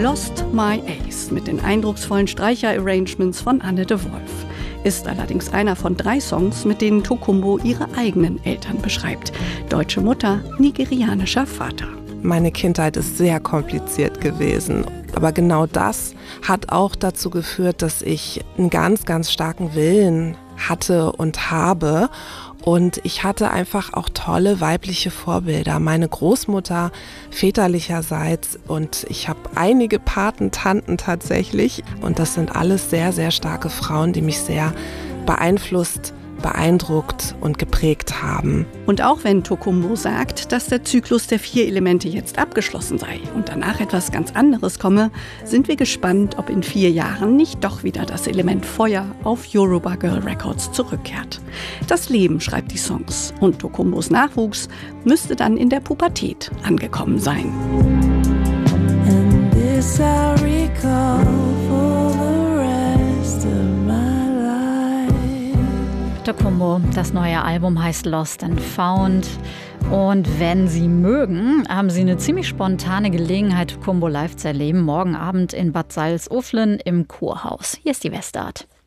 Lost My Ace mit den eindrucksvollen Streicher-Arrangements von Anne de Wolf ist allerdings einer von 3 Songs, mit denen Tokumbo ihre eigenen Eltern beschreibt. Deutsche Mutter, nigerianischer Vater. Meine Kindheit ist sehr kompliziert gewesen. Aber genau das hat auch dazu geführt, dass ich einen ganz, ganz starken Willen hatte und habe. Und ich hatte einfach auch tolle weibliche Vorbilder. Meine Großmutter väterlicherseits und ich habe einige Patentanten tatsächlich. Und das sind alles sehr, sehr starke Frauen, die mich sehr beeinflusst, beeindruckt und geprägt haben. Und auch wenn Tokumbo sagt, dass der Zyklus der 4 Elemente jetzt abgeschlossen sei und danach etwas ganz anderes komme, sind wir gespannt, ob in 4 Jahren nicht doch wieder das Element Feuer auf Yoruba Girl Records zurückkehrt. Das Leben schreibt die Songs und Tokumbos Nachwuchs müsste dann in der Pubertät angekommen sein. And this I recall for the rest of my life. Tokumbo, das neue Album heißt Lost and Found. Und wenn Sie mögen, haben Sie eine ziemlich spontane Gelegenheit, Tokumbo live zu erleben. Morgen Abend in Bad Salzuflen im Kurhaus. Hier ist die Westart.